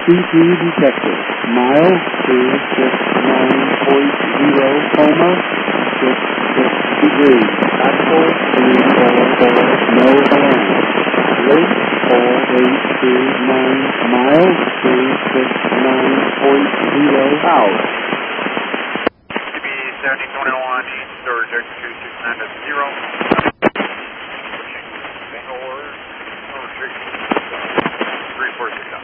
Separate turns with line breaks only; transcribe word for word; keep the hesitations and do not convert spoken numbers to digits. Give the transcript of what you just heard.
C T detected. Miles two six nine point zero, coma, six six degrees. Actual three four four, no alarm. Rate four eight two nine, miles two six nine point zero out.
C B seventy twenty-one, East Storage X two six nine to zero. Pushing Bangalore, three four six.